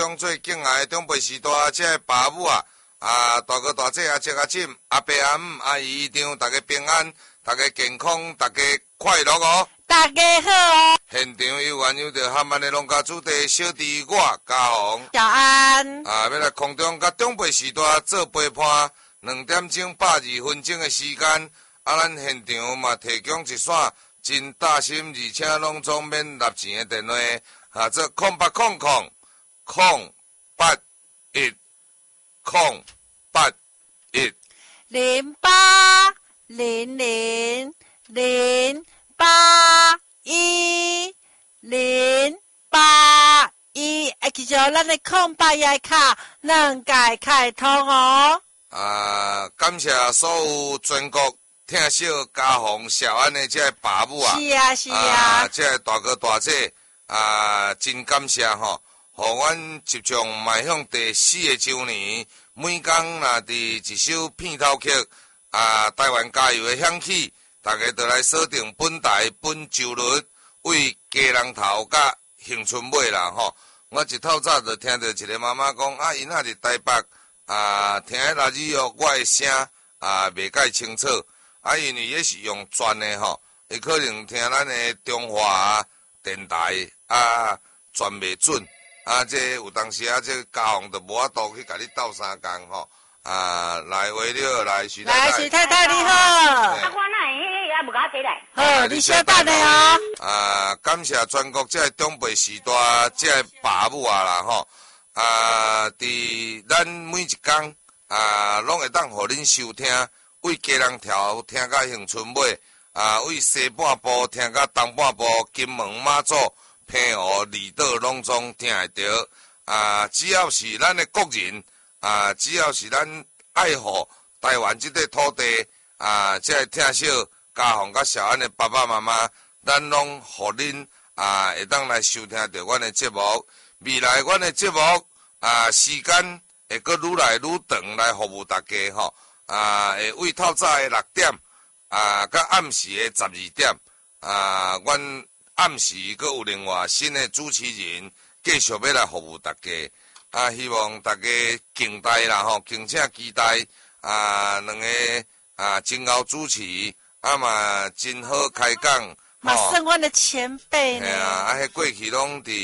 中最敬爱的长辈时代，这个爸母啊，大哥大姐啊，这个亲阿伯阿姆阿姨姨丈，大家平安，大家健康，大家快乐哦！ 大家好哦！ 现场有原有着汉万的农家主题小弟我嘉宏小安要来空中甲长辈时代做陪伴，2点钟82分钟的时间，咱现场嘛提供一线真大心而且拢总免纳钱的电话，做0800 081 081 0800 081 081，其实咱的空白页卡能改开通哦。 感谢所有全国听小嘉宏、小安的这个爸母啊， 是啊， 这个大哥大姐真感谢吼，互阮集中迈向第4个周年，每天若伫一首片头曲台湾加油的响起，大家都来锁定本台本周日为家人头甲恒春尾啦吼。我一透早就听到一个妈妈讲，因伫台北听迄垃圾哦，我的声袂介清楚，因为也是用转的吼，伊可能听咱的中华电台转袂准，这有当时这嘉宏就无法度去甲你斗相共吼，来话了，来徐太太， 来徐太太你好， 我哪会也无甲起来？ 好，你稍等下哦。 感谢全国这长辈时代这爸母啦吼，伫咱每一天拢会当互恁收听，为家人调听到恒春尾，为西半部听到东半部，金门马祖、澎湖、离岛拢总听会到。只要是咱的国人，只要是咱爱护台湾这块土地，这听小嘉宏甲小安的爸爸妈妈，咱拢互恁会当来收听到阮的节目。未来阮的节目时间会阁愈来愈长来服务大家吼。会为透早的6点甲暗时的12点阮暗时阁有另外新的主持人继续要来服务大家。希望大家敬待啦吼，敬请期待两个真好主持嘛真好开讲， 嘛算阮的前辈呢。 迄过去拢伫